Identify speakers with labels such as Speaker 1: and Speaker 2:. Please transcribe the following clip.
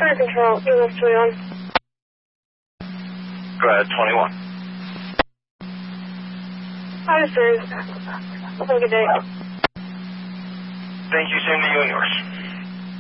Speaker 1: Fire Control, Eagles 21.
Speaker 2: Go ahead, 21.
Speaker 1: Hi, sir. Have a good day.
Speaker 2: Thank you, same to you and yours.